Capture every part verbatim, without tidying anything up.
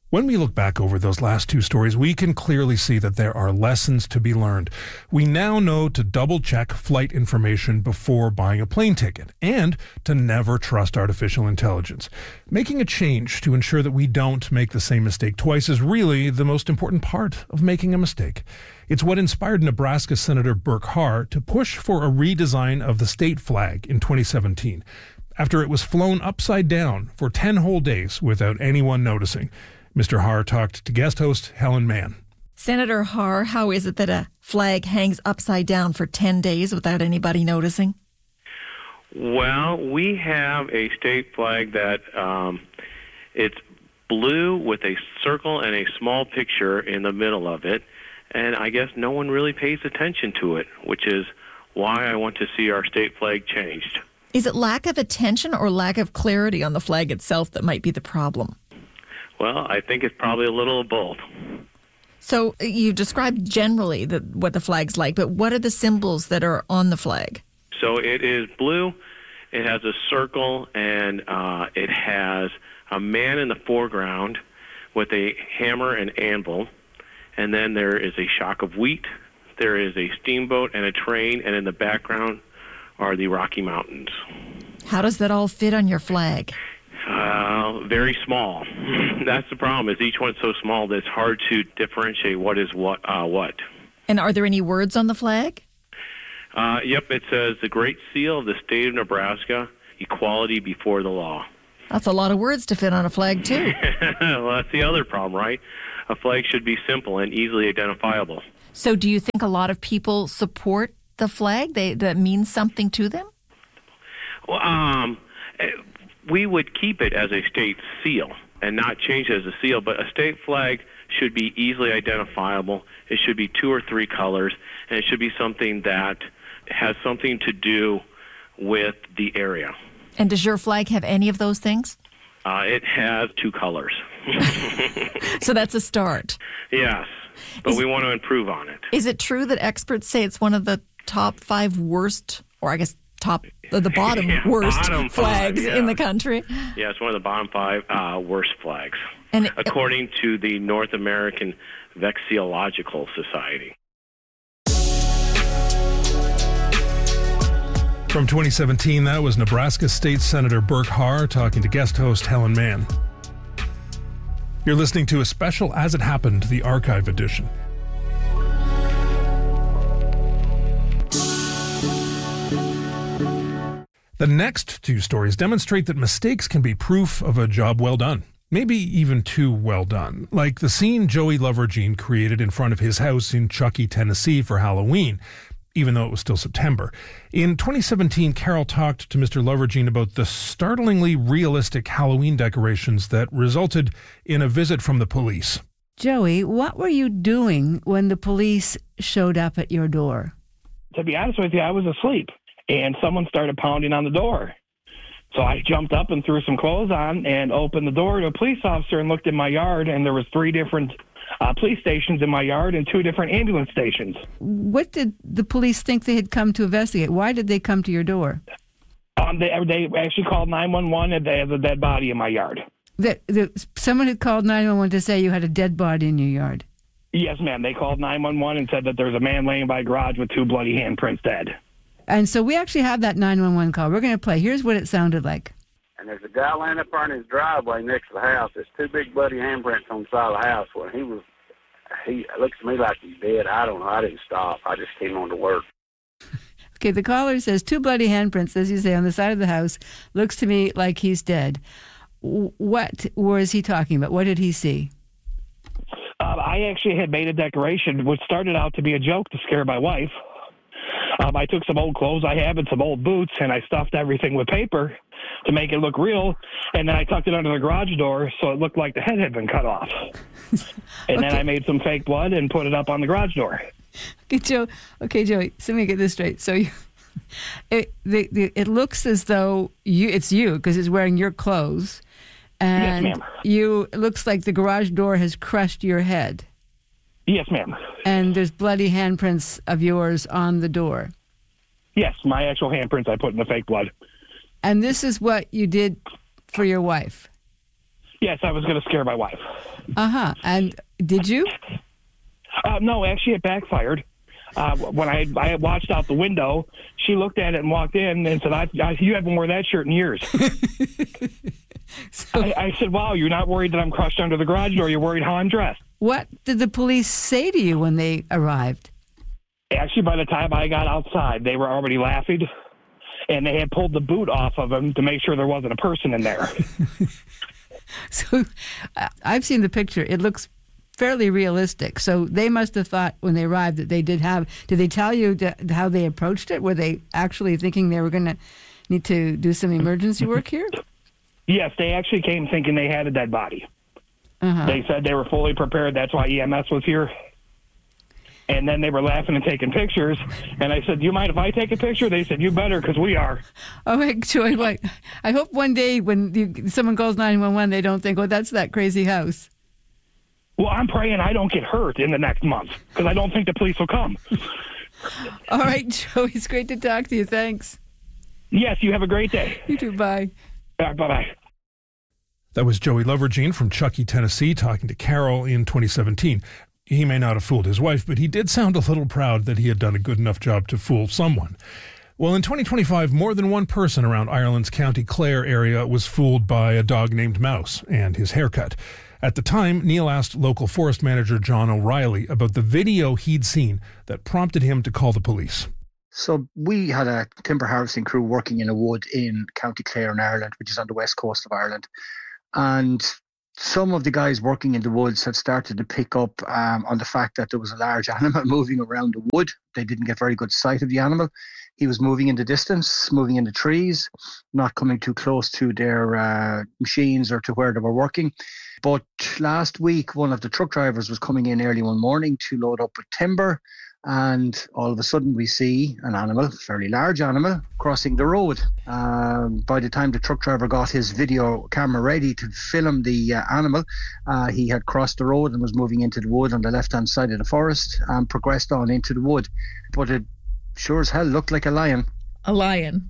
When we look back over those last two stories, we can clearly see that there are lessons to be learned. We now know to double-check flight information before buying a plane ticket and to never trust artificial intelligence. Making a change to ensure that we don't make the same mistake twice is really the most important part of making a mistake. It's what inspired Nebraska Senator Burke Harr to push for a redesign of the state flag in twenty seventeen, after it was flown upside down for ten whole days without anyone noticing. Mister Harr talked to guest host Helen Mann. Senator Harr, how is it that a flag hangs upside down for ten days without anybody noticing? Well, we have a state flag that um, it's blue with a circle and a small picture in the middle of it, and I guess no one really pays attention to it, which is why I want to see our state flag changed. Is it lack of attention or lack of clarity on the flag itself that might be the problem? Well, I think it's probably a little of both. So you described generally the, what the flag's like, but what are the symbols that are on the flag? So it is blue, it has a circle, and uh, it has a man in the foreground with a hammer and anvil, and then there is a shock of wheat, there is a steamboat and a train, and in the background are the Rocky Mountains. How does that all fit on your flag? Uh, very small. That's the problem, is each one's so small that it's hard to differentiate what is what. Uh, what. And are there any words on the flag? Uh, yep, it says, the Great Seal of the State of Nebraska, equality before the law. That's a lot of words to fit on a flag, too. Well, that's the other problem, right? A flag should be simple and easily identifiable. So do you think a lot of people support the flag? They, that means something to them? Well, um... we would keep it as a state seal and not change it as a seal, but a state flag should be easily identifiable. It should be two or three colors, and it should be something that has something to do with the area. And does your flag have any of those things? Uh, it has two colors. So that's a start. Yes, but is, we want to improve on it. Is it true that experts say it's one of the top five worst, or I guess top, uh, the bottom yeah, worst bottom flags five, yeah. in the country? Yeah, it's one of the bottom five uh, worst flags, and it, according to the North American Vexillological Society. From twenty seventeen, that was Nebraska State Senator Burke Harr talking to guest host Helen Mann. You're listening to a special As It Happened, the Archive Edition. The next two stories demonstrate that mistakes can be proof of a job well done, maybe even too well done, like the scene Joey Lovergene created in front of his house in Chuckey, Tennessee for Halloween, even though it was still September. In twenty seventeen, Carol talked to Mister Lovergene about the startlingly realistic Halloween decorations that resulted in a visit from the police. Joey, what were you doing when the police showed up at your door? To be honest with you, I was asleep. And someone started pounding on the door. So I jumped up and threw some clothes on and opened the door to a police officer and looked in my yard, and there was three different uh, police stations in my yard and two different ambulance stations. What did the police think they had come to investigate? Why did they come to your door? Um, they, they actually called nine one one and they had a dead body in my yard. That, that someone had called nine one one to say you had a dead body in your yard? Yes, ma'am. They called nine one one and said that there's a man laying by a garage with two bloody handprints dead. And so we actually have that nine one one call. We're going to play. Here's what it sounded like. And there's a guy laying up on his driveway next to the house. There's two big bloody handprints on the side of the house. Well, he was, he it looks to me like he's dead. I don't know. I didn't stop. I just came on to work. Okay, the caller says two bloody handprints, as you say, on the side of the house. Looks to me like he's dead. What was he talking about? What did he see? Uh, I actually had made a decoration, which started out to be a joke to scare my wife. Um, I took some old clothes I have and some old boots, and I stuffed everything with paper to make it look real, and then I tucked it under the garage door so it looked like the head had been cut off. And okay. Then I made some fake blood and put it up on the garage door. Okay, Joe. Okay, Joey. So let me get this straight. So you, it the, the, it looks as though you it's you because it's wearing your clothes, and yes, ma'am. You it looks like the garage door has crushed your head. Yes, ma'am. And there's bloody handprints of yours on the door. Yes, my actual handprints I put in the fake blood. And this is what you did for your wife? Yes, I was going to scare my wife. Uh-huh. And did you? Uh, no, actually, it backfired. Uh, when I I had watched out the window, she looked at it and walked in and said, I, I, you haven't worn that shirt in years. So, I, I said, wow, you're not worried that I'm crushed under the garage door. You're worried how I'm dressed. what did the police say to you when they arrived? Actually, by the time I got outside, they were already laughing, and they had pulled the boot off of him to make sure there wasn't a person in there. So uh, I've seen the picture. It looks fairly realistic. So they must have thought when they arrived that they did have, did they tell you to, how they approached it? Were they actually thinking they were going to need to do some emergency work here? Yes, they actually came thinking they had a dead body. Uh-huh. They said they were fully prepared. That's why E M S was here. And then they were laughing and taking pictures. And I said, do you mind if I take a picture? They said, you better, because we are. Oh, my Joy, like, I hope one day when you, someone calls nine one one, they don't think, oh, that's that crazy house. Well, I'm praying I don't get hurt in the next month, because I don't think the police will come. All right, Joey, it's great to talk to you. Thanks. Yes, you have a great day. You too. Bye. Uh, bye-bye. That was Joey Lovergene from Chuckey, Tennessee, talking to Carol in twenty seventeen. He may not have fooled his wife, but he did sound a little proud that he had done a good enough job to fool someone. Well, in twenty twenty-five, more than one person around Ireland's County Clare area was fooled by a dog named Mouse and his haircut. At the time, Neil asked local forest manager John O'Reilly about the video he'd seen that prompted him to call the police. So we had a timber harvesting crew working in a wood in County Clare in Ireland, which is on the west coast of Ireland. And some of the guys working in the woods had started to pick up um, on the fact that there was a large animal moving around the wood. They didn't get very good sight of the animal. He was moving in the distance, moving in the trees, not coming too close to their uh, machines or to where they were working. But last week, one of the truck drivers was coming in early one morning to load up with timber. And all of a sudden we see an animal, a fairly large animal, crossing the road. Um, by the time the truck driver got his video camera ready to film the uh, animal, uh, he had crossed the road and was moving into the wood on the left-hand side of the forest and progressed on into the wood. But it sure as hell looked like a lion. A lion.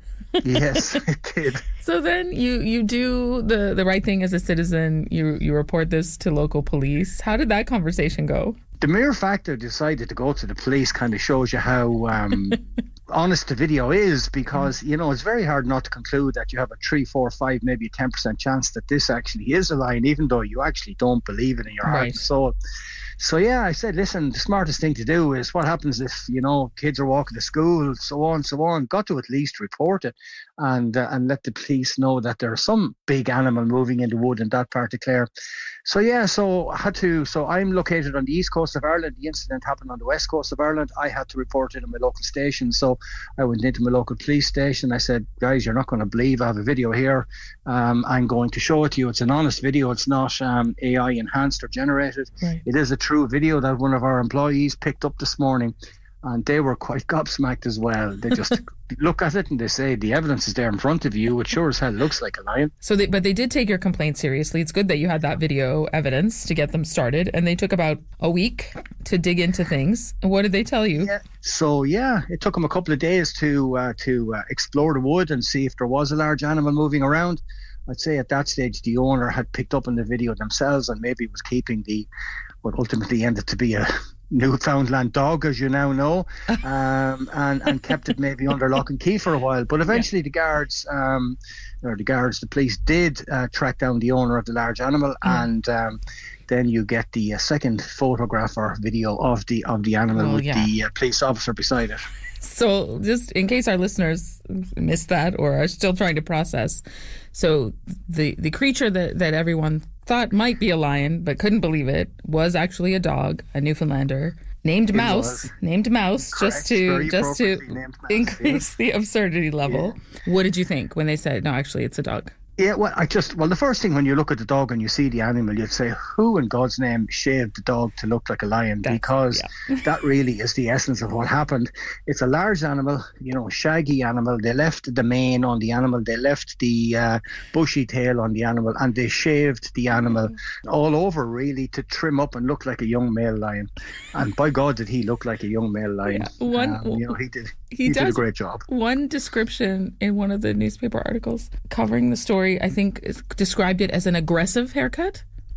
Yes, it did. So then you, you do the, the right thing as a citizen. You you report this to local police. How did that conversation go? The mere fact I decided to go to the police kind of shows you how um, honest the video is, because, you know, it's very hard not to conclude that you have a three, four, five, maybe a ten percent chance that this actually is a lion, even though you actually don't believe it in your heart Right. and soul. So, yeah, I said, listen, the smartest thing to do is what happens if, you know, kids are walking to school, so on, so on. Got to at least report it and uh, and let the police know that there's some big animal moving in the wood in that part of Clare. So, yeah, so I had to, so I'm located on the east coast of Ireland. The incident happened on the west coast of Ireland. I had to report it in my local station. So I went into my local police station. I said, guys, you're not going to believe I have a video here. Um, I'm going to show it to you. It's an honest video. It's not um, A I enhanced or generated. Right. It is a true video that one of our employees picked up this morning. And they were quite gobsmacked as well. They just look at it and they say, the evidence is there in front of you. It sure as hell looks like a lion. So, they, but they did take your complaint seriously. It's good that you had that video evidence to get them started. And they took about a week to dig into things. And what did they tell you? Yeah. So, yeah, it took them a couple of days to uh, to uh, explore the wood and see if there was a large animal moving around. I'd say at that stage, the owner had picked up on the video themselves and maybe was keeping the what ultimately ended to be a Newfoundland dog, as you now know, um, and, and kept it maybe under lock and key for a while. But eventually the guards, um, or the guards, the police did uh, track down the owner of the large animal, Yeah. and um, then you get the uh, second photograph or video of the of the animal Oh, with yeah. the uh, police officer beside it. So just in case our listeners missed that or are still trying to process. So the, the creature that, that everyone thought might be a lion but couldn't believe it was actually a dog, a Newfoundlander, named It Mouse, was. named Mouse, Correct. just to Very just to appropriately named Mouse, increase the absurdity level. What did you think when they said, no, actually it's a dog? Yeah, well, I just well, the first thing when you look at the dog and you see the animal, you'd say, "Who in God's name shaved the dog to look like a lion?" That's- Because that really is the essence of what happened. It's a large animal, you know, shaggy animal. They left the mane on the animal, they left the uh, bushy tail on the animal, and they shaved the animal all over, really, to trim up and look like a young male lion. And by God, did he look like a young male lion? Yeah, one- Um, you know, he did. He He, did a does. great job. One description in one of the newspaper articles covering the story, I think, is- described it as an aggressive haircut.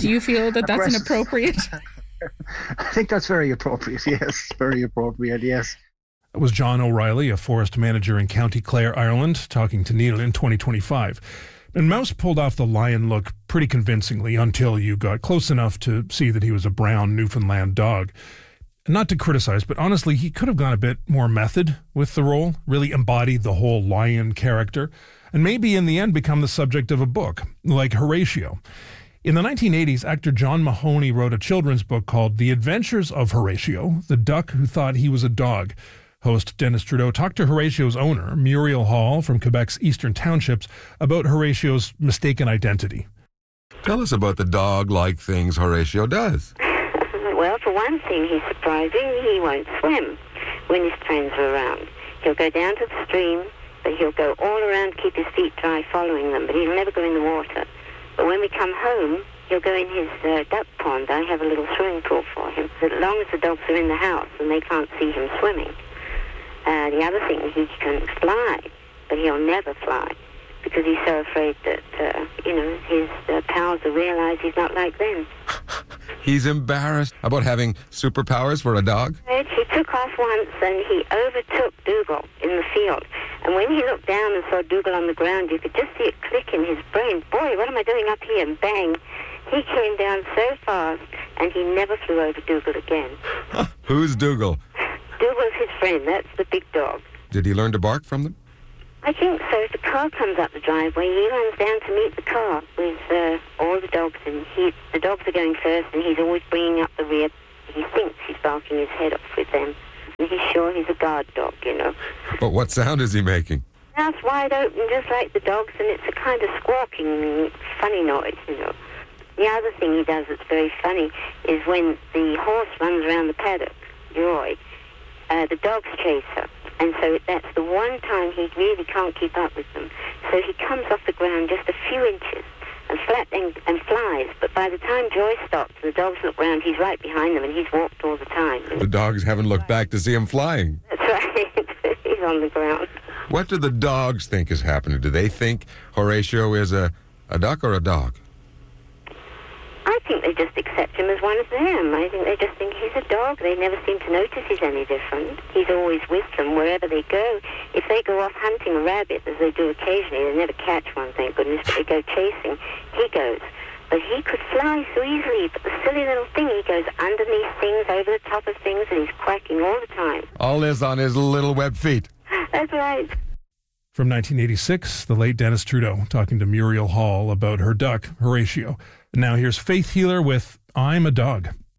Do you feel that that's inappropriate? I think that's very appropriate, yes. Very appropriate, yes. That was John O'Reilly, a forest manager in County Clare, Ireland, talking to Neil in twenty twenty-five. And Mouse pulled off the lion look pretty convincingly until you got close enough to see that he was a brown Newfoundland dog. Not to criticize, but honestly, he could have gone a bit more method with the role, really embodied the whole lion character, and maybe in the end become the subject of a book, like Horatio. In the nineteen eighties, actor John Mahoney wrote a children's book called The Adventures of Horatio, the duck who thought he was a dog. Host Dennis Trudeau talked to Horatio's owner, Muriel Hall from Quebec's Eastern Townships, about Horatio's mistaken identity. Tell us about the dog-like things Horatio does. Well, for one thing, he's surprising. He won't swim when his friends are around. He'll go down to the stream, but he'll go all around, keep his feet dry following them, but he'll never go in the water. But when we come home, he'll go in his uh, duck pond. I have a little swimming pool for him. As long as the dogs are in the house and they can't see him swimming. Uh, the other thing, he can fly, but he'll never fly because he's so afraid that, uh, you know, his uh, pals will realize he's not like them. He's embarrassed about having superpowers for a dog? He took off once and he overtook Dougal in the field. And when he looked down and saw Dougal on the ground, you could just see it click in his brain. Boy, what am I doing up here? And bang, he came down so fast and he never flew over Dougal again. Who's Dougal? Dougal's his friend. That's the big dog. Did he learn to bark from them? I think so. If the car comes up the driveway, he runs down to meet the car with uh, all the dogs, and he, the dogs are going first, and he's always bringing up the rear. He thinks he's barking his head off with them, and he's sure he's a guard dog, you know. But what sound is he making? Mouth wide open, just like the dogs, and it's a kind of squawking, funny noise, you know. The other thing he does that's very funny is when the horse runs around the paddock, Roy, uh, the dogs chase her. And so that's the one time he really can't keep up with them. So he comes off the ground just a few inches and flat and, and flies. But by the time Joy stops and the dogs look round, he's right behind them and he's walked all the time. The dogs haven't looked back to see him flying. That's right. He's on the ground. What do the dogs think is happening? Do they think Horatio is a, a duck or a dog? I think they just accept him as one of them. I think they just think he's a dog. They never seem to notice he's any different. He's always with them wherever they go. If they go off hunting a rabbit, as they do occasionally, they never catch one, thank goodness, but they go chasing, he goes. But he could fly so easily, but the silly little thing, he goes underneath things, over the top of things, and he's quacking all the time. All this on his little web feet. That's right. From nineteen eighty-six, the late Dennis Trudeau talking to Muriel Hall about her duck, Horatio. Now here's Faith Healer with I'm a Dog.